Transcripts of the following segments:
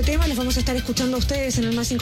de temas los vamos a estar escuchando a ustedes en el más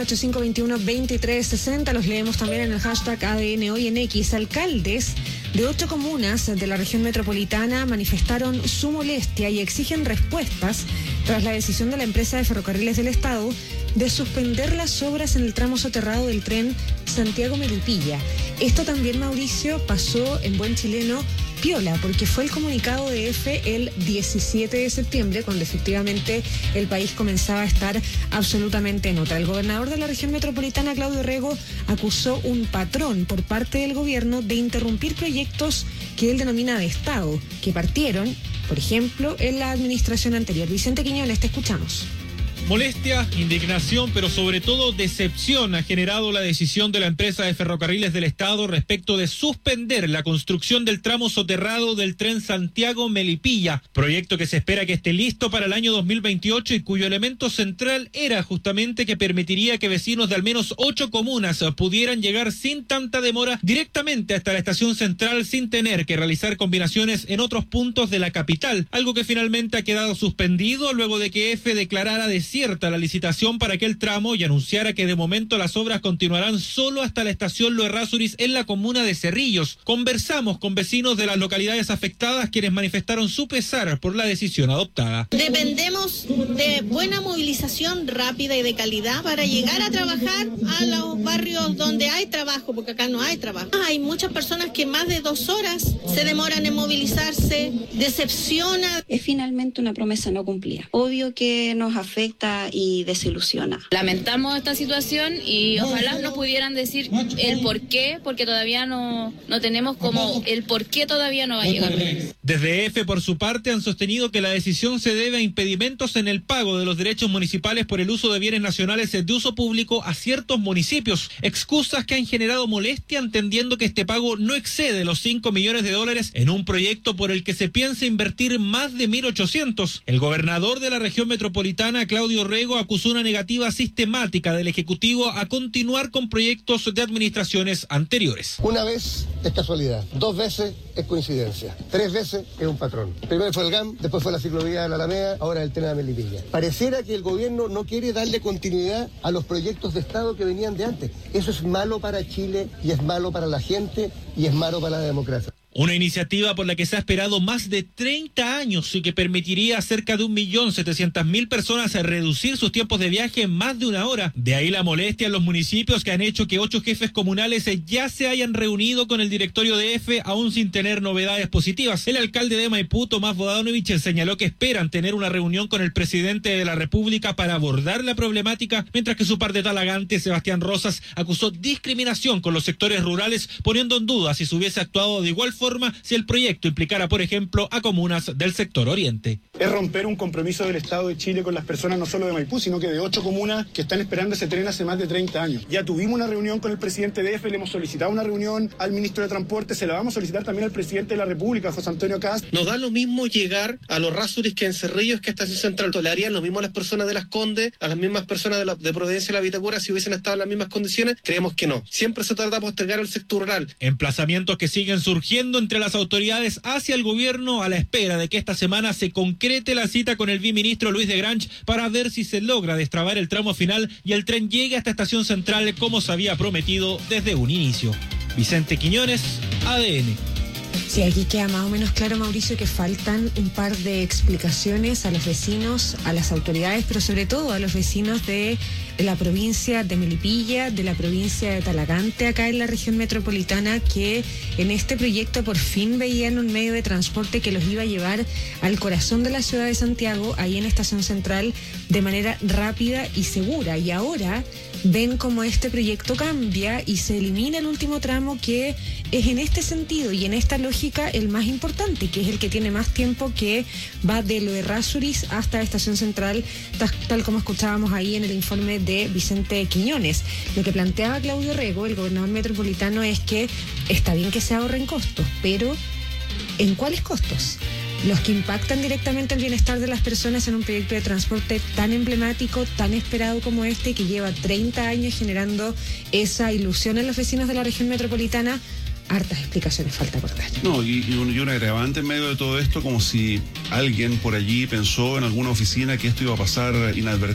569-8521-2360. Los leemos también en el hashtag ADN Hoy en X. Alcaldes de 8 comunas de la región metropolitana manifestaron su molestia y exigen respuestas tras la decisión de la empresa de ferrocarriles del Estado de suspender las obras en el tramo soterrado del tren Santiago-Melipilla. Esto también, Mauricio, pasó en buen chileno piola, porque fue el comunicado de EFE el 17 de septiembre, cuando efectivamente el país comenzaba a estar absolutamente en otra. El gobernador de la región metropolitana, Claudio Rego, acusó un patrón por parte del gobierno de interrumpir proyectos que él denomina de Estado, que partieron, por ejemplo, en la administración anterior. Vicente Quiñones, te escuchamos. Molestia, indignación, pero sobre todo decepción ha generado la decisión de la empresa de ferrocarriles del Estado respecto de suspender la construcción del tramo soterrado del tren Santiago-Melipilla, proyecto que se espera que esté listo para el año 2028 y cuyo elemento central era justamente que permitiría que vecinos de al menos 8 comunas pudieran llegar sin tanta demora directamente hasta la estación central sin tener que realizar combinaciones en otros puntos de la capital, algo que finalmente ha quedado suspendido luego de que EFE declarara desierta la licitación para aquel tramo y anunciara que de momento las obras continuarán solo hasta la estación Lo Errázuriz en la comuna de Cerrillos. Conversamos con vecinos de las localidades afectadas, quienes manifestaron su pesar por la decisión adoptada. Dependemos de buena movilización rápida y de calidad para llegar a trabajar a los barrios donde hay trabajo, porque acá no hay trabajo. Hay muchas personas que más de 2 horas se demoran en movilizarse, decepciona. Es finalmente una promesa no cumplida. Obvio que nos afecta y desilusiona. Lamentamos esta situación y ojalá nos pudieran decir el por qué, porque todavía no tenemos como el por qué todavía no va a llegar. Desde EFE, por su parte, han sostenido que la decisión se debe a impedimentos en el pago de los derechos municipales por el uso de bienes nacionales de uso público a ciertos municipios. Excusas que han generado molestia, entendiendo que este pago no excede los $5 millones en un proyecto por el que se piensa invertir más de 1.800. El gobernador de la región metropolitana, Claudio Rego, acusó una negativa sistemática del Ejecutivo a continuar con proyectos de administraciones anteriores. Una vez es casualidad, 2 veces es coincidencia, 3 veces es un patrón. Primero fue el GAM, después fue la ciclovía de la Alameda, ahora el tren de Melipilla. Pareciera que el gobierno no quiere darle continuidad a los proyectos de Estado que venían de antes. Eso es malo para Chile y es malo para la gente y es malo para la democracia. Una iniciativa por la que se ha esperado más de 30 años y que permitiría a cerca de 1.700.000 personas reducir sus tiempos de viaje en más de 1 hora. De ahí la molestia en los municipios, que han hecho que 8 jefes comunales ya se hayan reunido con el directorio de EFE, aún sin tener novedades positivas. El alcalde de Maipú, Tomás Bodanovich, señaló que esperan tener una reunión con el presidente de la República para abordar la problemática, mientras que su par de Talagante, Sebastián Rosas, acusó discriminación con los sectores rurales, poniendo en duda si se hubiese actuado de igual forma si el proyecto implicara, por ejemplo, a comunas del sector oriente. Es romper un compromiso del Estado de Chile con las personas no solo de Maipú, sino que de 8 comunas que están esperando ese tren hace más de 30 años. Ya tuvimos una reunión con el presidente de EFE, le hemos solicitado una reunión al ministro de Transporte, se la vamos a solicitar también al presidente de la República, José Antonio Kast. Nos da lo mismo llegar a Los Errázuriz que en Cerrillos, que a Estación Central. Le harían lo mismo a las personas de Las Condes, a las mismas personas de Providencia y La Vitacura si hubiesen estado en las mismas condiciones. Creemos que no. Siempre se trata de postergar el sector rural. Emplazamientos que siguen surgiendo entre las autoridades hacia el gobierno a la espera de que esta semana se concrete la cita con el viceministro Luis de Grange para ver si se logra destrabar el tramo final y el tren llegue a esta estación central como se había prometido desde un inicio. Vicente Quiñones, ADN. Sí, aquí queda más o menos claro, Mauricio, que faltan un par de explicaciones a los vecinos, a las autoridades, pero sobre todo a los vecinos de la provincia de Melipilla, de la provincia de Talagante, acá en la región metropolitana, que en este proyecto por fin veían un medio de transporte que los iba a llevar al corazón de la ciudad de Santiago, ahí en Estación Central, de manera rápida y segura. Y ahora ven cómo este proyecto cambia y se elimina el último tramo, que es en este sentido y en esta lógica el más importante, que es el que tiene más tiempo, que va de Lo Errázuriz hasta Estación Central, tal como escuchábamos ahí en el informe de Vicente Quiñones. Lo que planteaba Claudio Rego, el gobernador metropolitano, es que está bien que se ahorren costos, pero ¿en cuáles costos? Los que impactan directamente el bienestar de las personas en un proyecto de transporte tan emblemático, tan esperado como este, que lleva 30 años generando esa ilusión en los vecinos de la región metropolitana. Hartas explicaciones falta por dar. No, y un agravante en medio de todo esto, como si alguien por allí pensó en alguna oficina que esto iba a pasar inadvertido.